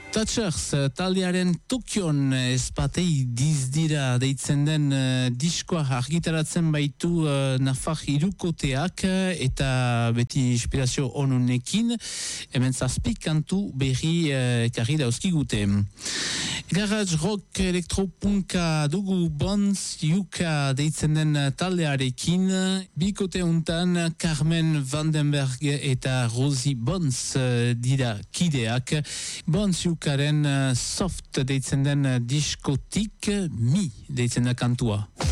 Touchers, taldearen Tokion espatei dizdira deitzen den diskoa argitaratzen baitu Nafar irukoteak eta beti inspirazio onunekin hemen zazpi kantu berri ekarri dauzkigute. Garage rock elektropunka dugu Bones Yuka deitzen den taldearekin, bikote untan Carmen Vandenberg eta Rosie Bones dira kideak. Bones Yukaren soft deitzen den diskotik Mi deitzen da kantua.